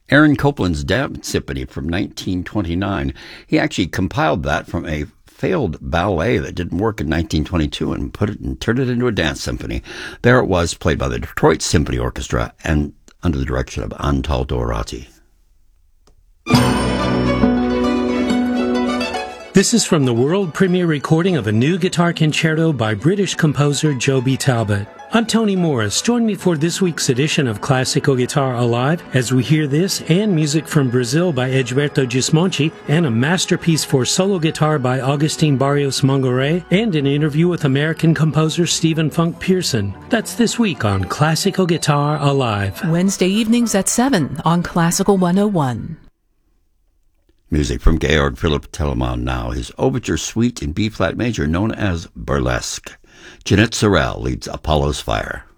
Aaron Copland's Dance Symphony from 1929. He actually compiled that from a failed ballet that didn't work in 1922 and turned it into a dance symphony. There it was, played by the Detroit Symphony Orchestra and under the direction of Antal Dorati. This is from the world premiere recording of a new guitar concerto by British composer Joby Talbot. I'm Tony Morris. Join me for this week's edition of Classical Guitar Alive as we hear this and music from Brazil by Egberto Gismonti and a masterpiece for solo guitar by Agustin Barrios Mangoré and an interview with American composer Stephen Funk Pearson. That's this week on Classical Guitar Alive. Wednesday evenings at 7 on Classical 101. Music from Georg Philipp Telemann now, his Overture Suite in B-flat major known as Burlesque. Jeanette Sorel leads Apollo's Fire.